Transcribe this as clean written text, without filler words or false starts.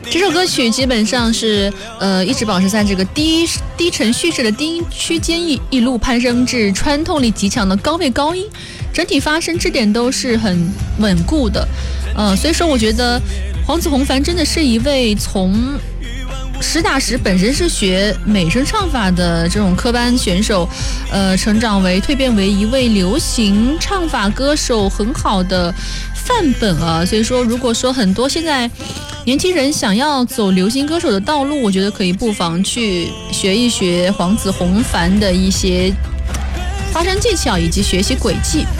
这首歌曲基本上是一直保持在这个低沉叙事的低音区间，一路攀升至穿透力极强的高位高音，整体发声质点都是很稳固的。所以说我觉得黄子弘凡真的是一位从实打实本身是学美声唱法的这种科班选手，成长为蜕变为一位流行唱法歌手很好的范本啊。所以说如果说很多现在年轻人想要走流行歌手的道路，我觉得可以不妨去学一学黄子弘凡的一些发声技巧以及学习轨迹。